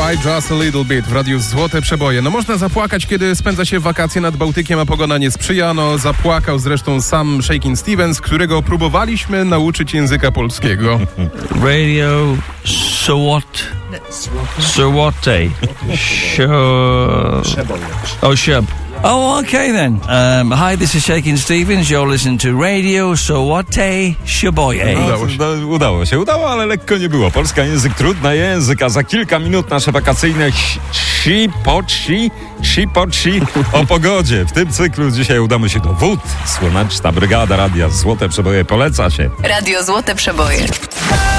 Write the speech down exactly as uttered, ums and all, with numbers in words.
Cry Just a Little Bit w Radiu Złote Przeboje. No można zapłakać, kiedy spędza się wakacje nad Bałtykiem, a pogoda nie sprzyja. No zapłakał zresztą sam Shakin' Stevens, którego próbowaliśmy nauczyć języka polskiego. Radio Sawat Sawate Oh Shub. Oh, okay then. Um, hi, this is Shakin' Stevens. You're listening to Radio Sawate Przeboje. Udało się. No, udało się, udało, ale lekko nie było. Polska język, trudny język, a za kilka minut nasze wakacyjne si-po-ci, si-po-ci o pogodzie. W tym cyklu dzisiaj udamy się do Wód. Słoneczna Brygada Radia Złote Przeboje poleca się. Radio Złote Przeboje.